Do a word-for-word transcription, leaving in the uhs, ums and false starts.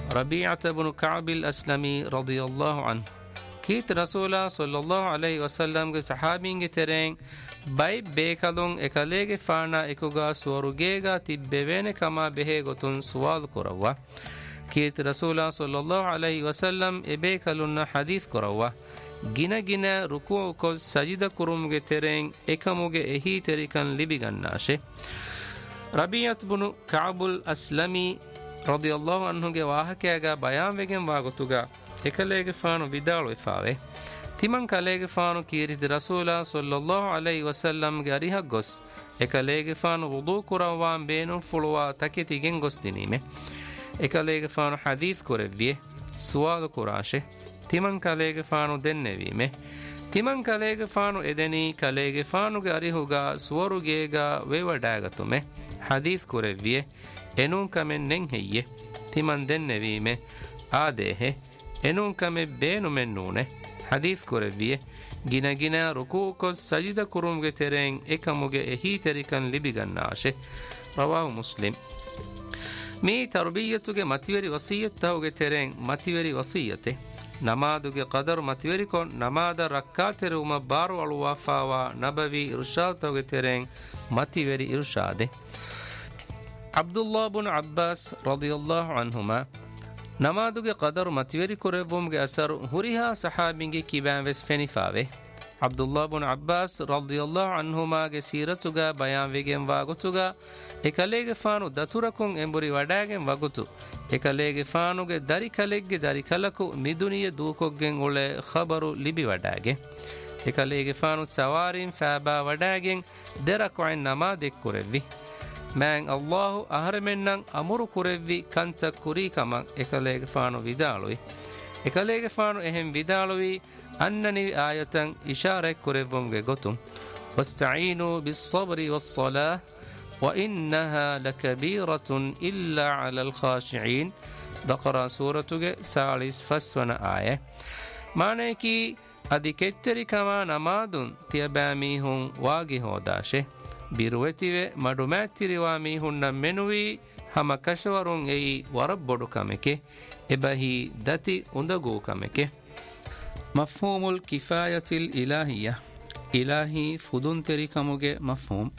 ربيعة بن كعب الأسلمي رضي الله عنه كيت رسول صلى الله عليه وسلم کے صحابین کے ترین بائی بیکلون اکلیگے فانا اکوگا سورگیگا تببیوین کما بہے گتن سوال کروا كيت رسول صلى الله عليه وسلم إبيكالون حديث كروا جنا جنا ركوع كل سجدة كروم جترين إكمو جهي تريكان لبيغان ناشة ربيعة بن كعب الأسلمي رضي الله عنه جواه كأجا بيان وجن واقطوجا إكليج فانو بدالو إفاوه تيمان كليج فانو كيرد رسول صلى الله عليه وسلم جاريها جوس إكليج فانو وضوء كروان بينو فلوا تكتي جن جوس دينيمه එකලේග ෆානු හදීස් කොරෙව්විය සුවාද කුරාෂේ තිමන් කලේග ෆානු දෙන්නෙවීමේ තිමන් කලේග ෆානු එදෙනී කලේග ෆානුගේ අරිහුගා සුවරුගේගා වේවඩාගතුමේ හදීස් කොරෙව්විය එනුන් කමෙන් නෙන් හෙయ్యේ තිමන් දෙන්නෙවීමේ ආදේහෙ එනුන් කමෙ බේනුමෙන් නූනේ හදීස් කොරෙව්විය ගින ගින රුකූ කො සජිද කුරුම්ගේ තෙරෙන් එකමුගේ එහි තෙරිකන් ලිබි ගන්නාෂේ රවාහු මුස්ලිම් مي تربيتك متوري وصيته ترين متوري وصيته نمادك قدر متوري كون نماد ركاتر وما بارو الوفا ونبوي إرشادته ترين متوري إرشاده عبد الله بن عباس رضي الله عنهما نمادك قدر متوري كوربوم أسر هريها صحابين كيبان وس فنفاوه عبد الله بن عباس رضي الله عنهما سيرتك بيان وگن واغتوغ එකලේග ෆානු දතුරකුන් එඹුරි වඩාගෙන් වගුතු එකලේග ෆානුගේ දරි කලෙග්ගේ දරි කලකු මිදුනිය දූකොග්ගෙන් උලේ خبرු ලිබි වඩාගෙන් එකලේග ෆානු සවාරින් ෆාබා වඩාගෙන් දෙරක්වයින් නමාදෙක් කුරෙව්වි මෑන් අල්ලාහ් අහරමෙන්නම් අමුරු කුරෙව්වි කංචක් කුරී කමක් එකලේග ෆානු විදාලුයි එකලේග ෆානු එහෙම් විදාලුයි අන්නනි ආයතන් ඉෂාරෙක් කුරෙව්වුම්ගේ ගොතුම් වස්තഈනු බිස්සබරි වස්සලාහ් وإنها لكبيرة إلا على الخاشعين بقرة سورة سالس فسونا آية معنى كي أدي كتري كما نمادن تيباميهم واجه وداشه بيروتي مدوماتي رواميهم نمنوي هما كشورون اي وربودو كامكي إبهي داتي اندگو كامكي مفهوم الكفاية الإلهية إلهي فدون تري كاموغي مفهوم